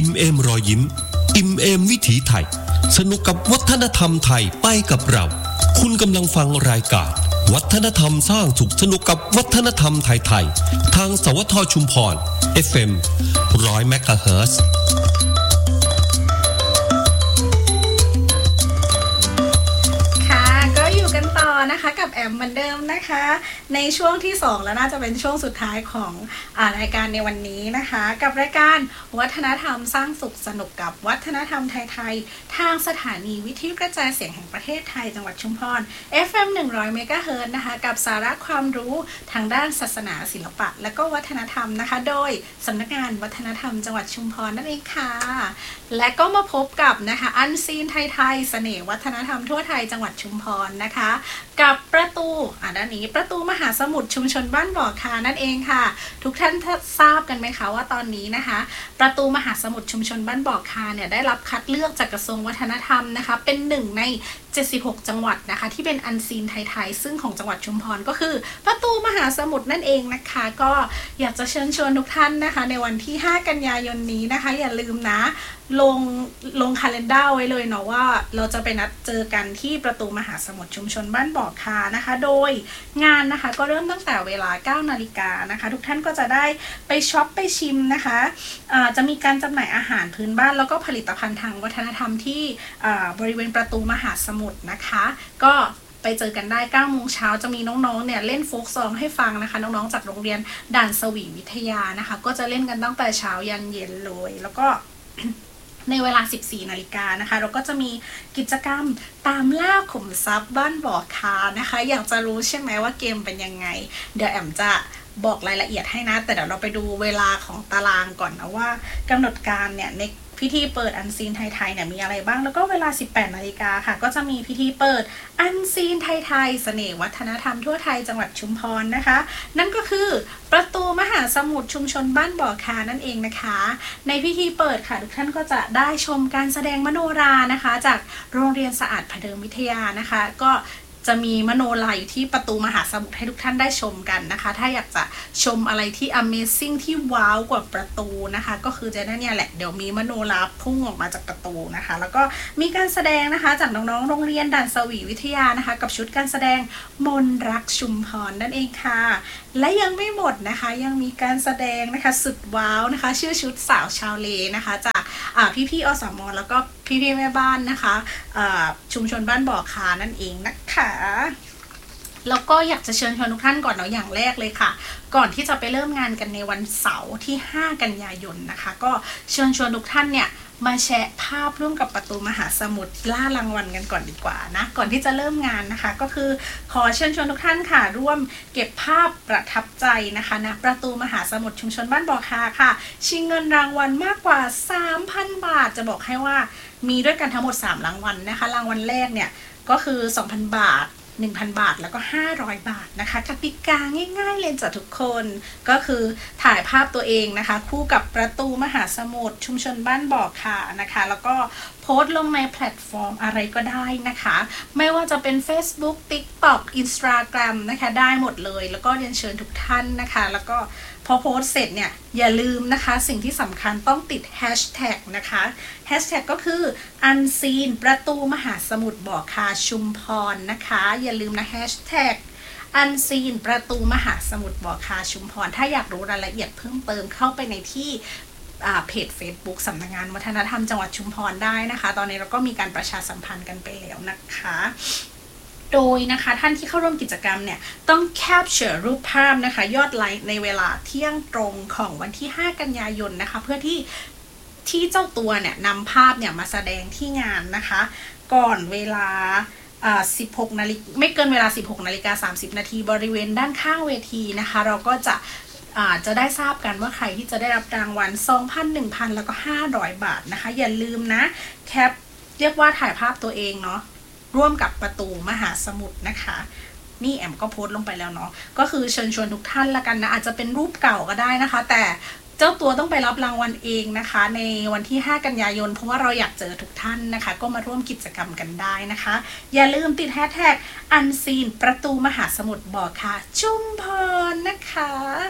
อิ่มเอมรอยยิ้มอิ่มเอมวิถีไทยสนุกกับวัฒนธรรมไทยไปกับเราคุณกำลังฟังรายการวัฒนธรรมสร้างสุขสนุกกับวัฒนธรรมไทยทางสวทชุมพร FM 100 เมกะเฮิรตซ์นะคะกับแอมเหมือนเดิมนะคะในช่วงที่2แล้วน่าจะเป็นช่วงสุดท้ายของรายการในวันนี้นะคะกับรายการวัฒนธรรมสร้างสุขสนุกกับวัฒนธรรมไทยๆทางสถานีวิทยุกระจายเสียงแห่งประเทศไทยจังหวัดชุมพร FM 100 เมกะเฮิรตซ์นะคะกับสาระความรู้ทางด้านศาสนาศิลปะและก็วัฒนธรรมนะคะโดยสำนักงานวัฒนธรรมจังหวัดชุมพรนั่นเองค่ะและก็มาพบกับนะคะอันซีนไทยๆเสน่ห์วัฒนธรรมทั่วไทยจังหวัดชุมพรนะคะกับประตูด้านนี้ประตูมหาสมุทรชุมชนบ้านบ่อคานั่นเองค่ะทุกท่านทราบกันไหมคะว่าตอนนี้นะคะประตูมหาสมุทรชุมชนบ้านบ่อคาเนี่ยได้รับคัดเลือกจากกระทรวงวัฒนธรรมนะคะเป็น1ใน76จังหวัดนะคะที่เป็นอันซีนไทยๆซึ่งของจังหวัดชุมพรก็คือประตูมหาสมุทรนั่นเองนะคะก็อยากจะเชิญชวนทุกท่านนะคะในวันที่5กันยายนนี้นะคะอย่าลืมนะลงคาเลนด้าไว้เลยเนาะว่าเราจะไปนัดเจอกันที่ประตูมหาสมุทรชุมชนบ้านบ่อคานะคะโดยงานนะคะก็เริ่มตั้งแต่เวลา 9 นาฬิกานะคะทุกท่านก็จะได้ไปช็อปไปชิมนะคะจะมีการจำหน่ายอาหารพื้นบ้านแล้วก็ผลิตภัณฑ์ทางวัฒนธรรมที่บริเวณประตูมหาสมุทรนะคะก็ไปเจอกันได้ 9 โมงเช้าจะมีน้องๆเนี่ยเล่นโฟล์คซองให้ฟังนะคะน้องๆจากโรงเรียนด่านสวีวิทยานะคะก็จะเล่นกันตั้งแต่เช้ายันเย็นเลยแล้วก็ในเวลา 14 นาฬิกานะคะเราก็จะมีกิจกรรมตามล่าขุมทรัพย์บ้านบ่อคานะคะอยากจะรู้ใช่ไหมว่าเกมเป็นยังไงเดี๋ยวแอมจะบอกรายละเอียดให้นะแต่เดี๋ยวเราไปดูเวลาของตารางก่อนนะว่ากำหนดการเนี่ยในพิธีเปิดอันซีนไทยๆเนี่ยมีอะไรบ้างแล้วก็เวลา 18 นาฬิกาค่ะก็จะมีพิธีเปิดอันซีนไทยๆเสน่ห์วัฒนธรรมทั่วไทยจังหวัดชุมพรนะคะนั่นก็คือประตูมหาสมุทรชุมชนบ้านบ่อคานั่นเองนะคะในพิธีเปิดค่ะทุกท่านก็จะได้ชมการแสดงมโนรานะคะจากโรงเรียนสะอาดพเดิมวิทยานะคะก็จะมีมโนราอยู่ที่ประตูมหาสมุทรให้ทุกท่านได้ชมกันนะคะถ้าอยากจะชมอะไรที่ Amazing ที่ว้าวกว่าประตูนะคะก็คือจะนั่นเนี่ยแหละเดี๋ยวมีมโนราพุ่งออกมาจากประตูนะคะแล้วก็มีการแสดงนะคะจากน้องๆโรงเรียนด่านสวีวิทยานะคะกับชุดการแสดงมนรักชุมพรนั่นเองค่ะและยังไม่หมดนะคะยังมีการแสดงนะคะสุดว้าวนะคะชื่อชุดสาวชาวเลนะคะจากพี่ๆอสม.แล้วก็พี่ๆแม่บ้านนะคะชุมชนบ้านบ่อคานั่นเองนะคะแล้วก็อยากจะเชิญชวนทุกท่านก่อนเนาะอย่างแรกเลยค่ะก่อนที่จะไปเริ่มงานกันในวันเสาร์ที่5กันยายนนะคะก็เชิญชวนทุกท่านเนี่ยมาแชร์ภาพร่วมกับประตูมหาสมุทรล่ารางวัลกันก่อนดีกว่านะก่อนที่จะเริ่มงานนะคะก็คือขอเชิญชวนทุกท่านค่ะร่วมเก็บภาพประทับใจนะคะณประตูมหาสมุทรชุมชนบ้านบ่อคาค่ะชิงเงินรางวัลมากกว่า 3,000 บาทจะบอกให้ว่ามีด้วยกันทั้งหมด3รางวัลนะคะรางวัลแรกเนี่ยก็คือ 2,000 บาท1,000 บาทแล้วก็500 บาทนะคะกติกาง่ายๆเลยจ้ะทุกคนก็คือถ่ายภาพตัวเองนะคะคู่กับประตูมหาสมุทรชุมชนบ้านบ่อคานะคะแล้วก็โพสต์ลงในแพลตฟอร์มอะไรก็ได้นะคะไม่ว่าจะเป็น Facebook TikTok Instagram นะคะได้หมดเลยแล้วก็เรียนเชิญทุกท่านนะคะแล้วก็พอโพสต์เสร็จเนี่ยอย่าลืมนะคะสิ่งที่สำคัญต้องติดแฮชแท็กนะคะแฮชแท็กก็คือ unseen ประตูมหาสมุทรบ่อคาชุมพรนะคะอย่าลืมนะแฮชแท็กunseen ประตูมหาสมุทรบ่อคาชุมพรถ้าอยากรู้รายละเอียดเพิ่มเติมเข้าไปในที่เพจ Facebook สำนักงานวัฒนธรรมจังหวัดชุมพรได้นะคะตอนนี้เราก็มีการประชาสัมพันธ์กันไปแล้วนะคะโดยนะคะท่านที่เข้าร่วมกิจกรรมเนี่ยต้องแคปเจอร์รูปภาพนะคะยอดไลค์ในเวลาเที่ยงตรงของวันที่5กันยายนนะคะเพื่อที่เจ้าตัวเนี่ยนำภาพเนี่ยมาแสดงที่งานนะคะก่อนเวลา16 นาฬิกาไม่เกินเวลา 16 นาฬิกา 30 นาทีบริเวณด้านข้างเวทีนะคะเราก็จะได้ทราบกันว่าใครที่จะได้รับรางวัล 2,000 1,000 แล้วก็500 บาทนะคะอย่าลืมนะแคปเรียกว่าถ่ายภาพตัวเองเนาะร่วมกับประตูมหาสมุทรนะคะนี่แอมก็โพสต์ลงไปแล้วเนาะก็คือเชิญชวนทุกท่านละกันนะอาจจะเป็นรูปเก่าก็ได้นะคะแต่เจ้าตัวต้องไปรับรางวัลเองนะคะในวันที่5กันยายนเพราะว่าเราอยากเจอทุกท่านนะคะก็มาร่วมกิจกรรมกันได้นะคะอย่าลืมติดแฮชแท็ก unseen ประตูมหาสมุทรบ่อคาชุมพรนะคะ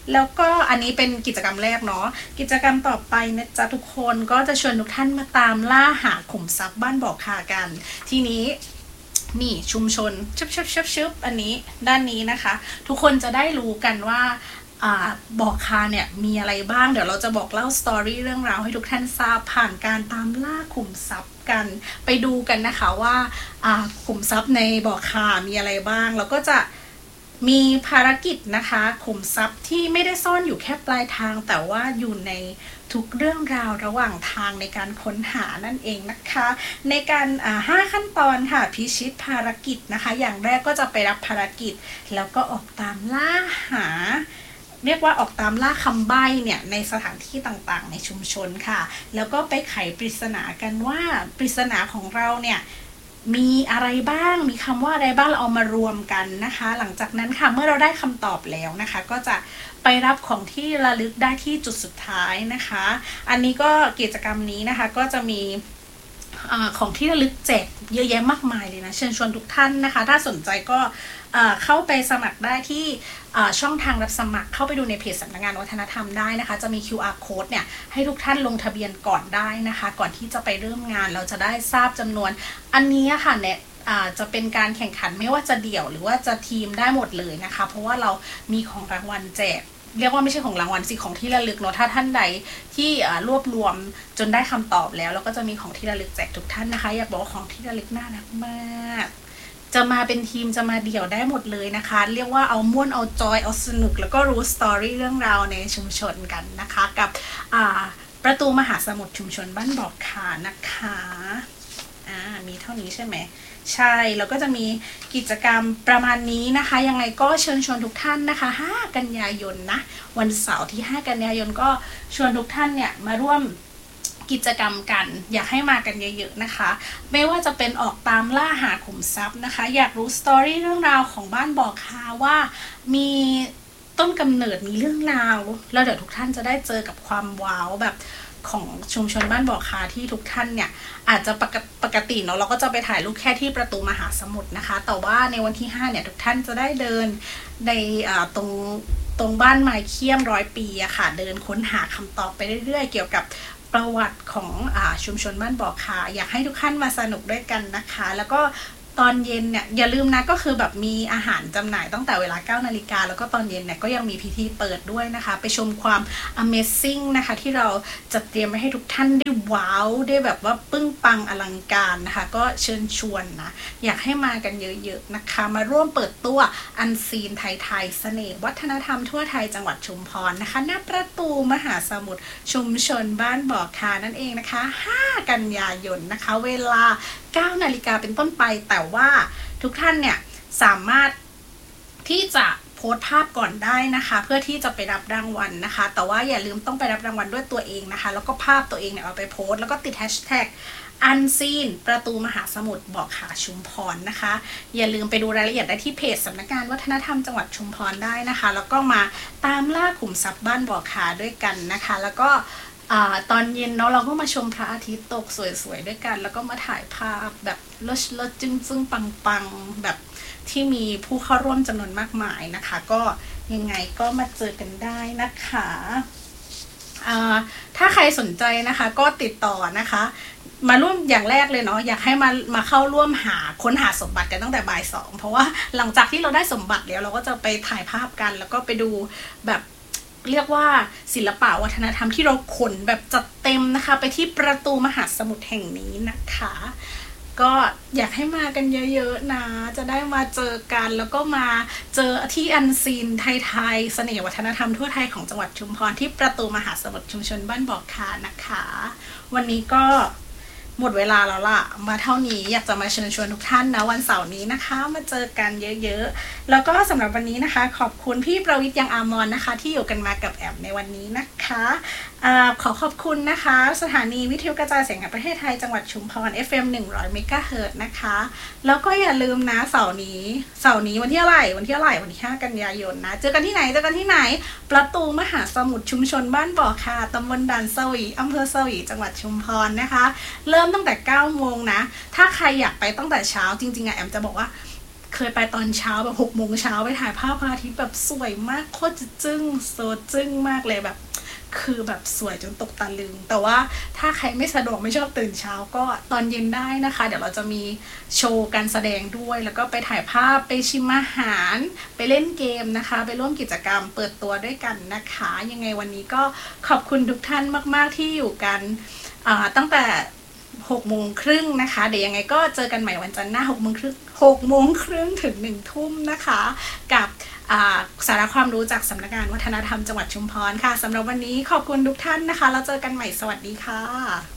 แล้วก็อันนี้เป็นกิจกรรมแรกเนาะกิจกรรมต่อไปนะจ๊ะทุกคนก็จะชวนทุกท่านมาตามล่าหาขุมทรัพย์บ้านบ่อคากันทีนี้นี่ชุมชนชึบอันนี้ด้านนี้นะคะทุกคนจะได้รู้กันว่าบ่อคาเนี่ยมีอะไรบ้างเดี๋ยวเราจะบอกเล่าสตอรี่เรื่องราวให้ทุกท่านทราบผ่านการตามล่าขุมทรัพย์กันไปดูกันนะคะว่าขุมทรัพย์ในบ่อคามีอะไรบ้างแล้วก็จะมีภารกิจนะคะขุมทรัพย์ที่ไม่ได้ซ่อนอยู่แค่ปลายทางแต่ว่าอยู่ในทุกเรื่องราวระหว่างทางในการค้นหานั่นเองนะคะในการ5ขั้นตอนค่ะพิชิตภารกิจนะคะอย่างแรกก็จะไปรับภารกิจแล้วก็ออกตามล่าหาเรียกว่าออกตามล่าคำใบ้เนี่ยในสถานที่ต่างๆในชุมชนค่ะแล้วก็ไปไขปริศนากันว่าปริศนาของเราเนี่ยมีอะไรบ้างมีคำว่าอะไรบ้างเราเอามารวมกันนะคะหลังจากนั้นค่ะเมื่อเราได้คำตอบแล้วนะคะก็จะไปรับของที่ระลึกได้ที่จุดสุดท้ายนะคะอันนี้ก็กิจกรรมนี้นะคะก็จะมีของที่ระลึกแจกเยอะแยะมากมายเลยนะเชิญชวนทุกท่านนะคะถ้าสนใจก็เข้าไปสมัครได้ที่ช่องทางรับสมัครเข้าไปดูในเพจสำนักงานวัฒนธรรมได้นะคะจะมี QR code เนี่ยให้ทุกท่านลงทะเบียนก่อนได้นะคะก่อนที่จะไปเริ่มงานเราจะได้ทราบจำนวนอันนี้ค่ะเนี่ยจะเป็นการแข่งขันไม่ว่าจะเดี่ยวหรือว่าจะทีมได้หมดเลยนะคะเพราะว่าเรามีของรางวัลแจกเรียกว่าไม่ใช่ของรางวัลสิของที่ระลึกเนาะถ้าท่านใดที่รวบรวมจนได้คำตอบแล้วก็จะมีของที่ระลึกแจกทุกท่านนะคะอยากบอกว่าของที่ระลึกน่ารักมากจะมาเป็นทีมจะมาเดี่ยวได้หมดเลยนะคะเรียกว่าเอาม่วนเอาจอยเอาสนุกแล้วก็รู้สตอรี่เรื่องราวในชุมชนกันนะคะกับประตูมหาสมุทรชุมชนบ้านบ่อคานะคะมีเท่านี้ใช่ไหมใช่แล้วก็จะมีกิจกรรมประมาณนี้นะคะยังไงก็เชิญชวนทุกท่านนะคะ5กันยายนนะวันเสาร์ที่5กันยายนก็ชวนทุกท่านเนี่ยมาร่วมกิจกรรมกันอยากให้มากันเยอะๆนะคะไม่ว่าจะเป็นออกตามล่าหาขุมทรัพย์นะคะอยากรู้สตอรี่เรื่องราวของบ้านบ่อคาว่ามีต้นกำเนิดมีเรื่องราวแล้วเดี๋ยวทุกท่านจะได้เจอกับความว้าวแบบของชุมชนบ้านบ่อคาที่ทุกท่านเนี่ยอาจจะปกติเนาะเราก็จะไปถ่ายรูปแค่ที่ประตูมหาสมุทรนะคะแต่ว่าในวันที่5เนี่ยทุกท่านจะได้เดินในตรงบ้านไม้เคี่ยม100 ปีอะค่ะเดินค้นหาคำตอบไปเรื่อยๆเกี่ยวกับประวัติของชุมชนบ้านบ่อคาอยากให้ทุกท่านมาสนุกด้วยกันนะคะแล้วก็ตอนเย็นเนี่ยอย่าลืมนะก็คือแบบมีอาหารจำหน่ายตั้งแต่เวลา 9 นาฬิกาแล้วก็ตอนเย็นเนี่ยก็ยังมีพิธีเปิดด้วยนะคะไปชมความ Amazing นะคะที่เราจัดเตรียมไว้ให้ทุกท่านได้ว้าวได้แบบว่าปึ้งปังอลังการนะคะก็เชิญชวนนะอยากให้มากันเยอะๆนะคะมาร่วมเปิดตัวอันซีนไทยๆเสน่ห์วัฒนธรรมทั่วไทยจังหวัดชุมพรนะคะหน้าประตูมหาสมุทรชุมชนบ้านบ่อคานั่นเองนะคะ5 กันยายนนะคะเวลา9 นาฬิกาเป็นต้นไปแต่ว่าทุกท่านเนี่ยสามารถที่จะโพสต์ภาพก่อนได้นะคะเพื่อที่จะไปรับรางวัลนะคะแต่ว่าอย่าลืมต้องไปรับรางวัลด้วยตัวเองนะคะแล้วก็ภาพตัวเองเนี่ยเอาไปโพสต์แล้วก็ติดแฮชแท็กอันซีนประตูมหาสมุทรบ่อคาชุมพรนะคะอย่าลืมไปดูรายละเอียดได้ที่เพจสำนักงานวัฒนธรรมจังหวัดชุมพรได้นะคะแล้วก็มาตามล่าขุมทรัพย์บ้านบ่อคาด้วยกันนะคะแล้วก็ตอนเย็นเนาะเราก็มาชมพระอาทิตย์ตกสวยๆด้วยกันแล้วก็มาถ่ายภาพแบบเลิศๆจึ้งๆปังๆแบบที่มีผู้เข้าร่วมจำนวนมากมายนะคะก็ยังไงก็มาเจอกันได้นะคะถ้าใครสนใจนะคะก็ติดต่อนะคะมาร่วมอย่างแรกเลยเนาะอยากให้มาเข้าร่วมค้นหาสมบัติกันตั้งแต่บ่าย 2เพราะว่าหลังจากที่เราได้สมบัติแล้วเราก็จะไปถ่ายภาพกันแล้วก็ไปดูแบบเรียกว่าศิลปะวัฒนธรรมที่เราขนแบบจัดเต็มนะคะไปที่ประตูมหาสมุทรแห่งนี้นะคะก็อยากให้มากันเยอะๆนะจะได้มาเจอกันแล้วก็มาเจอที่อันซีนไทยๆเสน่ห์วัฒนธรรมทั่วไทยของจังหวัดชุมพรที่ประตูมหาสมุทรชุมชนบ้านบ่อคานะคะวันนี้ก็หมดเวลาแล้วล่ะมาเท่านี้อยากจะมาเชิญชวนทุกท่านนะวันเสาร์นี้นะคะมาเจอกันเยอะๆแล้วก็สำหรับวันนี้นะคะขอบคุณพี่ประวิทย์ยังอามรนะคะที่อยู่กันมากับแอมในวันนี้นะคะขอขอบคุณนะคะสถานีวิทยุกระจายเสียงแห่งประเทศไทยจังหวัดชุมพร FM 100 เมกะเฮิรตซ์นะคะแล้วก็อย่าลืมนะเสาร์นี้วันที่อะไรวันที่5 กันยายนนะเจอกันที่ไหนประตูมหาสมุทรชุมชนบ้านบ่อคาตำบลด่านสวีอำเภอสวีจังหวัดชุมพรนะคะเริ่มตั้งแต่ 9 โมงนะถ้าใครอยากไปตั้งแต่เช้าจริงๆแอมจะบอกว่าเคยไปตอนเช้าแบบ6 โมงเช้าไปถ่ายภาพพระอาทิตย์แบบสวยมากโคตรจะจึ้งโซจึ้งมากเลยแบบคือแบบสวยจนตกตะลึงแต่ว่าถ้าใครไม่สะดวกไม่ชอบตื่นเช้าก็ตอนเย็นได้นะคะเดี๋ยวเราจะมีโชว์การแสดงด้วยแล้วก็ไปถ่ายภาพไปชิมอาหารไปเล่นเกมนะคะไปร่วมกิจกรรมเปิดตัวด้วยกันนะคะยังไงวันนี้ก็ขอบคุณทุกท่านมากๆที่อยู่กันตั้งแต่6 โมงครึ่งนะคะเดี๋ยวยังไงก็เจอกันใหม่วันจันทร์หน้า6 โมงครึ่งถึง1 ทุ่มนะคะกับสาระความรู้จากสำนักงานวัฒนธรรมจังหวัดชุมพรค่ะสำหรับวันนี้ขอบคุณทุกท่านนะคะแล้วเจอกันใหม่สวัสดีค่ะ